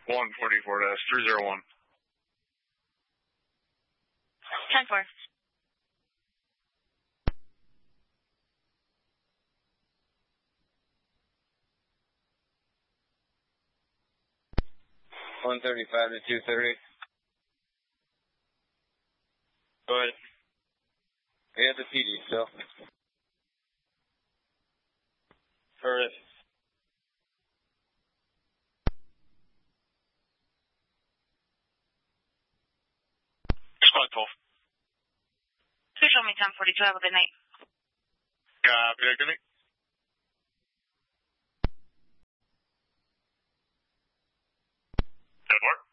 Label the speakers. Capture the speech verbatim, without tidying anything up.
Speaker 1: one forty-four dash three zero one.
Speaker 2: ten four.
Speaker 3: one thirty-five to two thirty.
Speaker 1: Go ahead.
Speaker 3: We have the P D still.
Speaker 1: Correct. Squad twelve.
Speaker 2: Please show me ten forty-two. Have a good night.
Speaker 1: Copy, good night. ten four.